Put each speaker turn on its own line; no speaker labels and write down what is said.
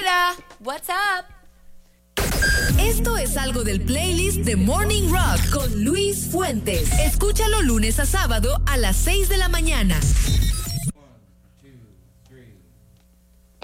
Vida, what's up?
Esto es algo del playlist de Morning Rock con Luis Fuentes. Escúchalo lunes a sábado a las 6 de la mañana.